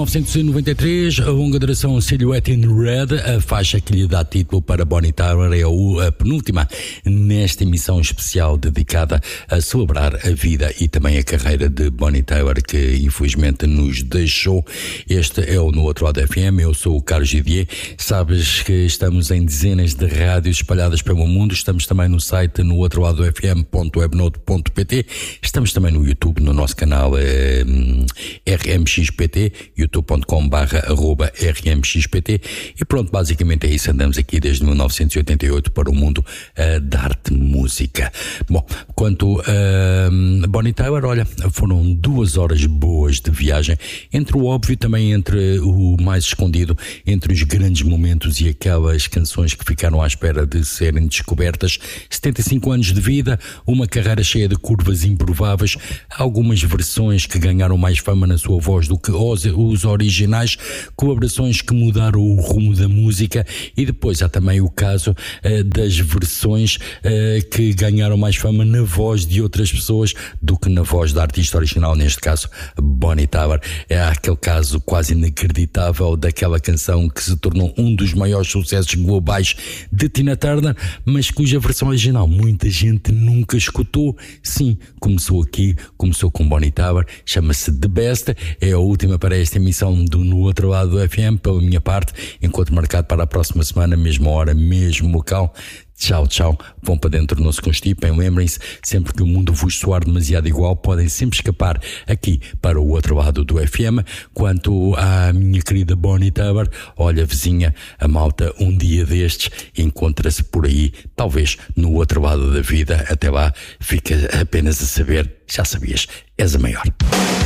1993, a longa duração Silhouette in Red, a faixa que lhe dá título para Bonnie Tyler, é a penúltima nesta emissão especial dedicada a celebrar a vida e também a carreira de Bonnie Tyler, que infelizmente nos deixou. Este é o No Outro Lado FM, eu sou o Carlos Givier. Sabes que estamos em dezenas de rádios espalhadas pelo mundo, estamos também no site nooutrodofm.webnode.pt, estamos também no YouTube, no nosso canal RMXPT, youtube.com/RMXPT, e pronto, basicamente é isso. Andamos aqui desde 1988 para o mundo da arte música. Bom, quanto a Bonnie Tyler, olha, foram 2 horas boas de viagem, entre o óbvio e também entre o mais escondido, entre os grandes momentos e aquelas canções que ficaram à espera de serem descobertas. 75 anos de vida, uma carreira cheia de curvas improváveis, algumas versões que ganharam mais fama na sua voz do que os originais, colaborações que mudaram o rumo da música, e depois há também o caso das versões que ganharam mais fama na voz de outras pessoas do que na voz da artista original, neste caso Bonnie Tyler. É aquele caso quase inacreditável daquela canção que se tornou um dos maiores sucessos globais de Tina Turner, mas cuja versão original muita gente nunca escutou. Sim, começou com Bonnie Tyler, chama-se The Best, é a última para esta emissão do No Outro Lado do FM, pela minha parte, enquanto marcado para a próxima semana, mesma hora, mesmo local. Tchau, tchau, vão para dentro, não se constipem, lembrem-se, sempre que o mundo vos soar demasiado igual, podem sempre escapar aqui para o outro lado do FM. Quanto à minha querida Bonnie Tyler, olha vizinha, a malta um dia destes encontra-se por aí, talvez no outro lado da vida. Até lá, fica apenas a saber, já sabias, és a maior.